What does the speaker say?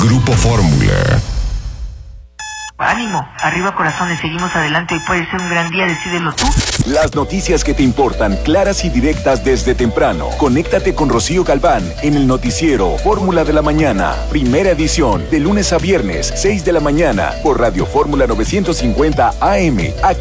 Grupo Fórmula. Ánimo, arriba corazones, seguimos adelante, hoy puede ser un gran día, decídelo tú. Las noticias que te importan, claras y directas desde temprano. Conéctate con Rocío Galván en el noticiero Fórmula de la Mañana. Primera edición, de lunes a viernes, 6 de la mañana, por Radio Fórmula 950 AM. Aquí